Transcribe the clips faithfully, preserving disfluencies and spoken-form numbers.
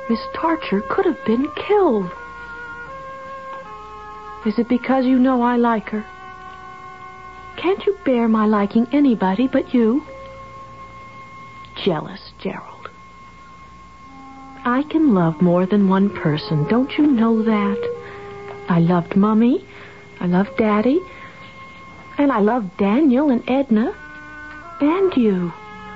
Miss Tarcher could have been killed. Is it because you know I like her? Can't you bear my liking anybody but you? Jealous, Gerald. I can love more than one person. Don't you know that? I loved Mummy. I loved Daddy. And I loved Daniel and Edna. And you.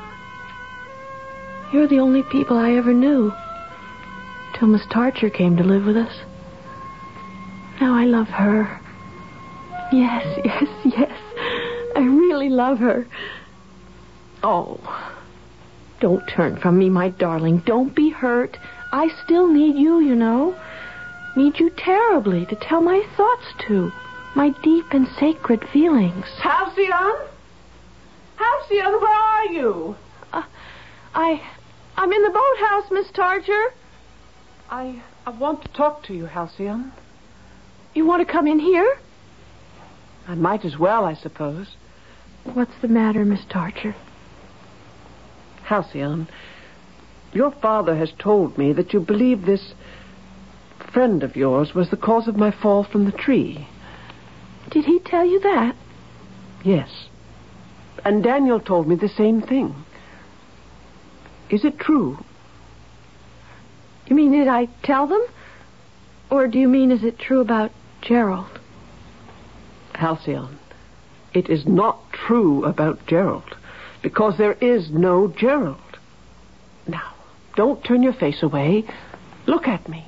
You're the only people I ever knew. Till Miss Tarcher came to live with us. Now I love her. Yes, yes, yes. I really love her. Oh, don't turn from me, my darling. Don't be hurt. I still need you, you know. Need you terribly to tell my thoughts to. My deep and sacred feelings. Halcyon? Halcyon, where are you? Uh, I... I'm in the boathouse, Miss Tarcher. I... I want to talk to you, Halcyon. You want to come in here? I might as well, I suppose. What's the matter, Miss Tarcher? Halcyon, your father has told me that you believe this friend of yours was the cause of my fall from the tree. Did he tell you that? Yes. And Daniel told me the same thing. Is it true? You mean, did I tell them? Or do you mean, is it true about Gerald? Halcyon, it is not true about Gerald, because there is no Gerald. Now, don't turn your face away. Look at me.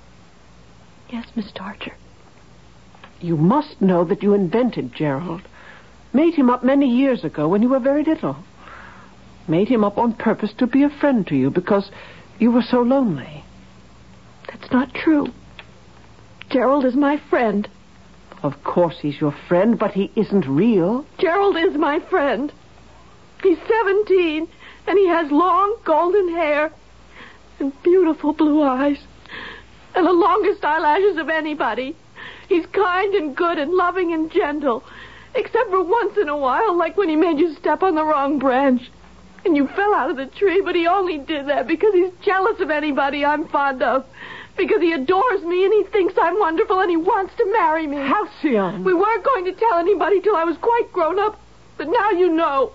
Yes, Miss Tarcher. You must know that you invented Gerald. Made him up many years ago when you were very little. Made him up on purpose to be a friend to you because you were so lonely. That's not true. Gerald is my friend. Of course he's your friend, but he isn't real. Gerald is my friend. He's seventeen, and he has long golden hair and beautiful blue eyes and the longest eyelashes of anybody. He's kind and good and loving and gentle, except for once in a while, like when he made you step on the wrong branch and you fell out of the tree, but he only did that because he's jealous of anybody I'm fond of. Because he adores me and he thinks I'm wonderful and he wants to marry me. Halcyon! We weren't going to tell anybody till I was quite grown up, but now you know.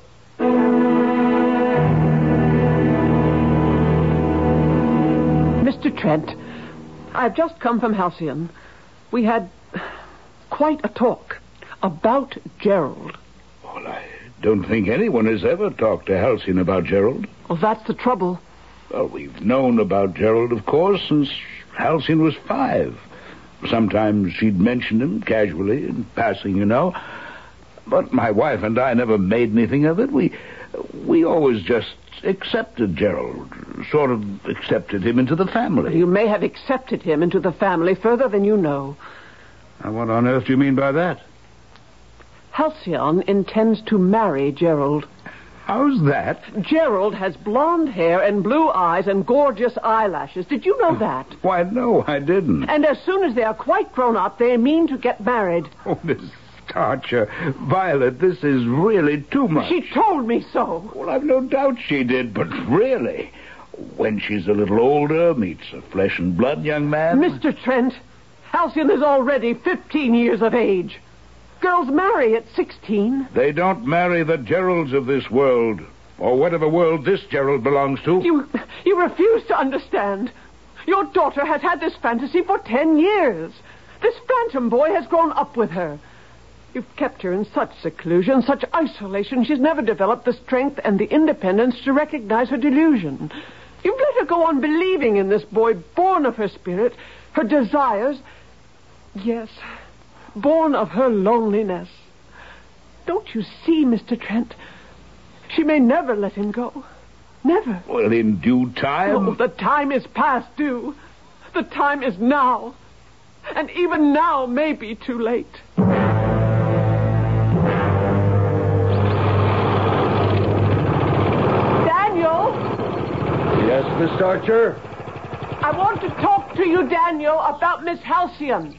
Mister Trent, I've just come from Halcyon. We had quite a talk about Gerald. Well, I don't think anyone has ever talked to Halcyon about Gerald. Well, that's the trouble. Well, we've known about Gerald, of course, since Halcyon was five. Sometimes she'd mention him casually, in passing, you know. But my wife and I never made anything of it. We, we always just accepted Gerald, sort of accepted him into the family. You may have accepted him into the family further than you know. Now, what on earth do you mean by that? Halcyon intends to marry Gerald. How's that? Gerald has blonde hair and blue eyes and gorgeous eyelashes. Did you know that? Why, no, I didn't. And as soon as they are quite grown up, they mean to get married. Oh, Miss Tarcher, Violet, this is really too much. She told me so. Well, I've no doubt she did, but really, when she's a little older, meets a flesh and blood young man... Mister Trent, Halcyon is already fifteen years of age. Girls marry at sixteen. They don't marry the Geralds of this world, or whatever world this Gerald belongs to. You, you refuse to understand. Your daughter has had this fantasy for ten years. This phantom boy has grown up with her. You've kept her in such seclusion, such isolation, she's never developed the strength and the independence to recognize her delusion. You've let her go on believing in this boy, born of her spirit, her desires. Yes, born of her loneliness. Don't you see, Mister Trent? She may never let him go. Never. Well, in due time... Oh, the time is past due. The time is now. And even now may be too late. Daniel? Yes, Miss Archer? I want to talk to you, Daniel, about Miss Halcyon.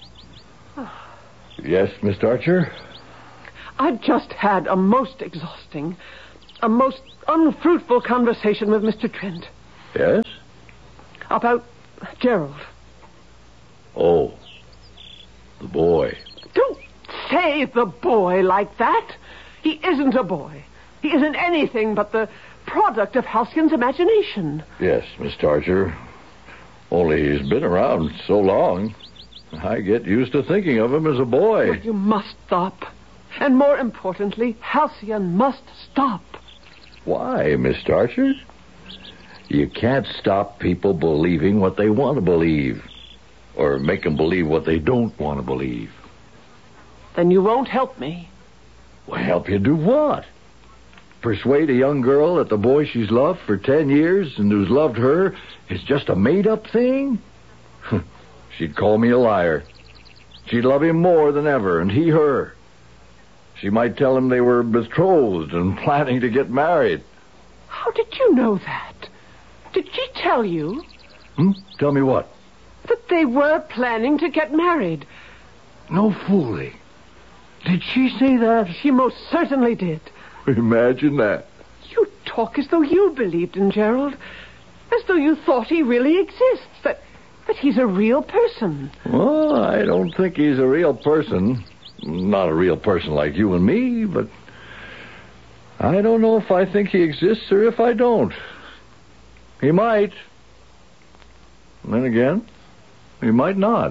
Yes, Miss Archer? I've just had a most exhausting, a most unfruitful conversation with Mister Trent. Yes? About Gerald. Oh, the boy. Don't say the boy like that. He isn't a boy. He isn't anything but the product of Halcyon's imagination. Yes, Mister Archer. Only he's been around so long, I get used to thinking of him as a boy. But you must stop. And more importantly, Halcyon must stop. Why, Mister Archer? You can't stop people believing what they want to believe. Or make them believe what they don't want to believe. Then you won't help me. Well, help you do what? Persuade a young girl that the boy she's loved for ten years and who's loved her is just a made-up thing? She'd call me a liar. She'd love him more than ever, and he her. She might tell him they were betrothed and planning to get married. How did you know that? Did she tell you? Hmm? Tell me what? That they were planning to get married. No fooling. Did she say that? She most certainly did. Imagine that. You talk as though you believed in Gerald. As though you thought he really exists. That, that he's a real person. Well, I don't think he's a real person. Not a real person like you and me, but I don't know if I think he exists or if I don't. He might. And then again, he might not.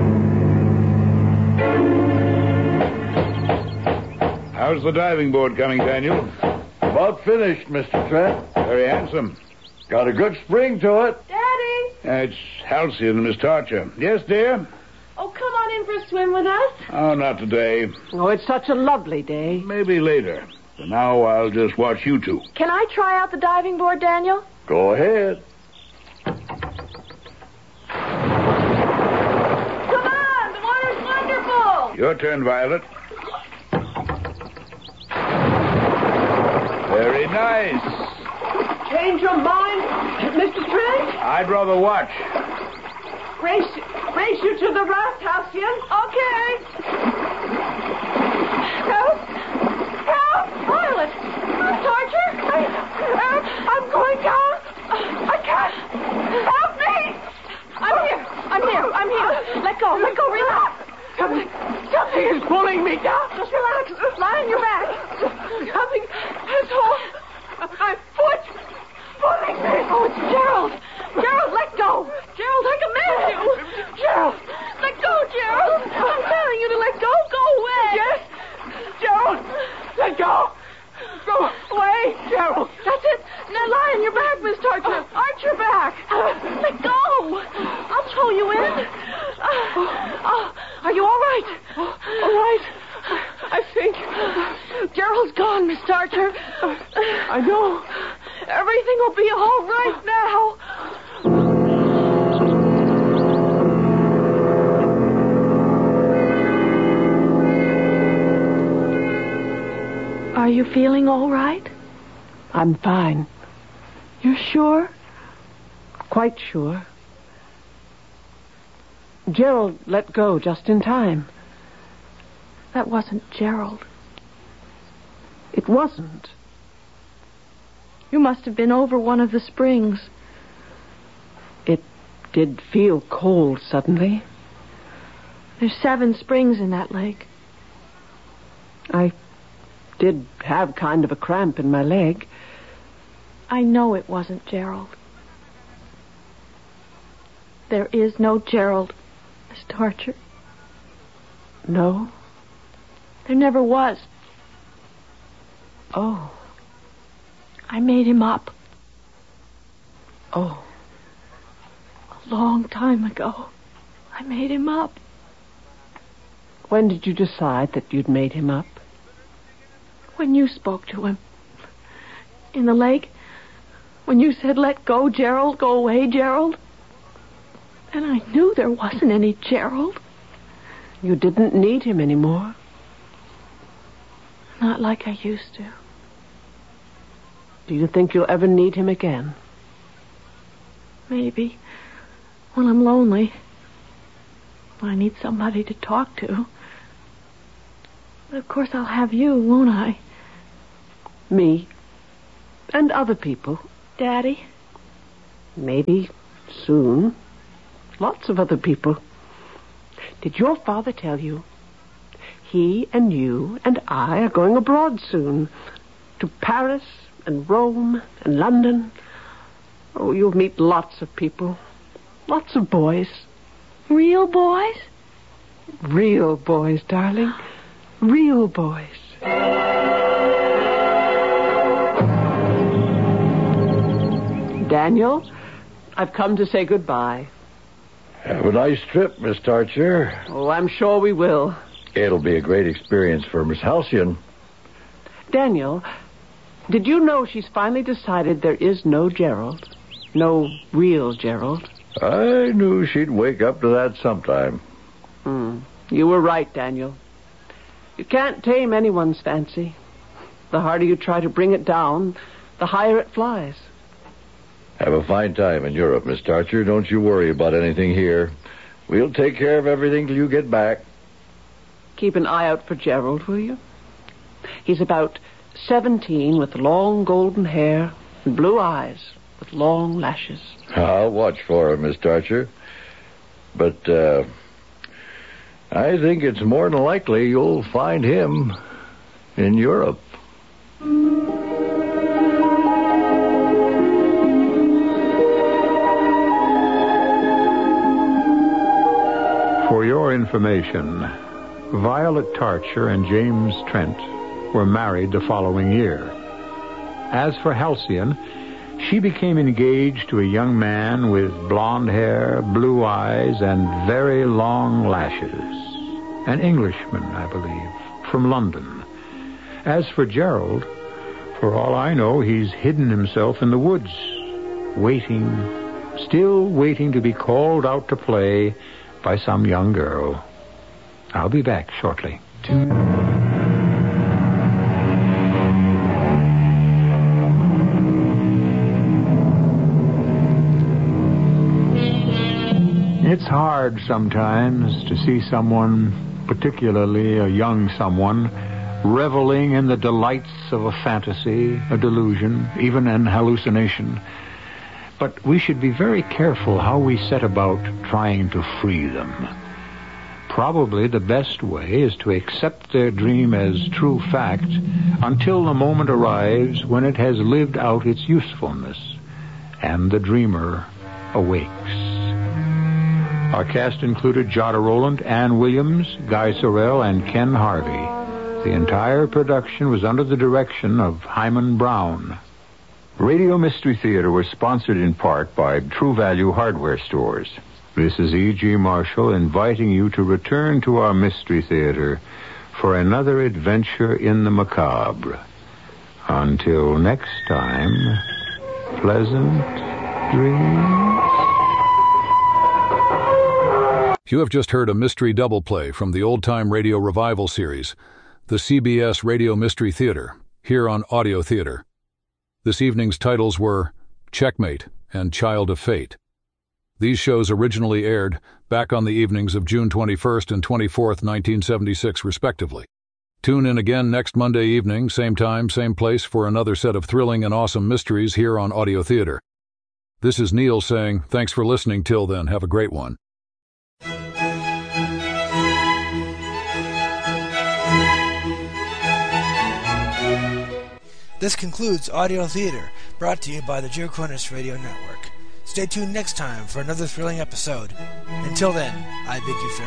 How's the diving board coming, Daniel? About finished, Mister Trent. Very handsome. Got a good spring to it. Daddy! Uh, it's Halcyon and Miss Archer. Yes, dear? Oh, come on in for a swim with us. Oh, not today. Oh, it's such a lovely day. Maybe later. For now, I'll just watch you two. Can I try out the diving board, Daniel? Go ahead. Come on, the water's wonderful. Your turn, Violet. Very nice. Change your mind, Mister Trent? I'd rather watch. Race, race you to the raft, Halcyon. Okay. Help! Help! Violet! Miss Archer! I, help! I'm going down. I can't. Help me! I'm here. I'm here. I'm here. Let go. Let go. Relax. Something, something is pulling me down. Just relax. Lie on your back. Something has hold. My foot pulling me. Oh, it's Gerald. Gerald, let go. Gerald, I command you. Gerald. Let go, Gerald. I'm telling you to let go. Go away. Yes. Gerald. Let go. Go away, Gerald. That's it. Now lie on your back, Miss Archer. Arch your back. Let go. I'll throw you in. Oh, are you all right? All right. I think. Gerald's gone, Miss Archer. I know. Everything will be all right now. Are you feeling all right? I'm fine. You're sure? Quite sure. Gerald let go just in time. That wasn't Gerald. It wasn't. You must have been over one of the springs. It did feel cold suddenly. There's seven springs in that lake. I did have kind of a cramp in my leg. I know it wasn't Gerald. There is no Gerald, Miss Archer. No? There never was. Oh. I made him up. Oh. A long time ago. I made him up. When did you decide that you'd made him up? When you spoke to him. In the lake. When you said, let go, Gerald. Go away, Gerald. And I knew there wasn't any Gerald. You didn't need him anymore. Not like I used to. Do you think you'll ever need him again? Maybe. When I'm lonely. When I need somebody to talk to. But of course I'll have you, won't I? Me. And other people. Daddy? Maybe Soon. Lots of other people. Did your father tell you? He and you and I are going abroad soon. To Paris and Rome and London. Oh, you'll meet lots of people. Lots of boys. Real boys? Real boys, darling. Real boys. Daniel, I've come to say goodbye. Have a nice trip, Miss Tarcher. Oh, I'm sure we will. It'll be a great experience for Miss Halcyon. Daniel, did you know she's finally decided there is no Gerald? No real Gerald? I knew she'd wake up to that sometime. Hmm. You were right, Daniel. You can't tame anyone's fancy. The harder you try to bring it down, the higher it flies. Have a fine time in Europe, Miss Tarcher. Don't you worry about anything here. We'll take care of everything till you get back. Keep an eye out for Gerald, will you? He's about seventeen with long golden hair and blue eyes with long lashes. I'll watch for him, Miss Tarcher. But, uh, I think it's more than likely you'll find him in Europe. For your information, Violet Tarcher and James Trent were married the following year. As for Halcyon, she became engaged to a young man with blonde hair, blue eyes, and very long lashes. An Englishman, I believe, from London. As for Gerald, for all I know, he's hidden himself in the woods, waiting, still waiting to be called out to play by some young girl. I'll be back shortly. It's hard sometimes to see someone, particularly a young someone, reveling in the delights of a fantasy, a delusion, even an hallucination. But we should be very careful how we set about trying to free them. Probably the best way is to accept their dream as true fact until the moment arrives when it has lived out its usefulness and the dreamer awakes. Our cast included Jada Rowland, Ann Williams, Guy Sorrell, and Ken Harvey. The entire production was under the direction of Hyman Brown. Radio Mystery Theater was sponsored in part by True Value Hardware Stores. This is E G. Marshall inviting you to return to our Mystery Theater for another adventure in the macabre. Until next time, pleasant dreams. You have just heard a mystery double play from the Old Time Radio Revival series, the C B S Radio Mystery Theater, here on Audio Theater. This evening's titles were Checkmate and Child of Fate. These shows originally aired back on the evenings of June twenty-first and twenty-fourth, nineteen seventy-six, respectively. Tune in again next Monday evening, same time, same place, for another set of thrilling and awesome mysteries here on Audio Theater. This is Neil saying, thanks for listening. Till then, have a great one. This concludes Audio Theater, brought to you by the Joe Cornish Radio Network. Stay tuned next time for another thrilling episode. Until then, I bid you farewell.